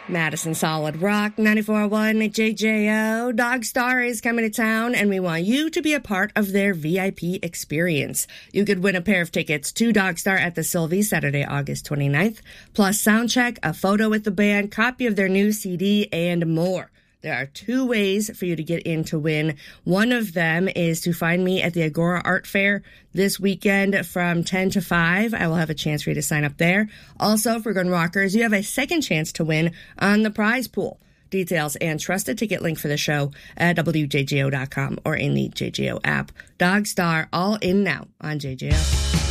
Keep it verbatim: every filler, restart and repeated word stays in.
Madison Solid Rock, ninety-four point one J J O. Dogstar is coming to town, and we want you to be a part of their V I P experience. You could win a pair of tickets to Dogstar at the Sylvie Saturday, August twenty-ninth, plus soundcheck, a photo with the band, copy of their new C D, and more. There are two ways for you to get in to win. One of them is to find me at the Agora Art Fair this weekend from ten to five. I will have a chance for you to sign up there. Also, for Gun Rockers, you have a second chance to win on the prize pool. Details and trusted ticket link for the show at W J J O dot com or in the J J O app. Dogstar, all in now on J J O.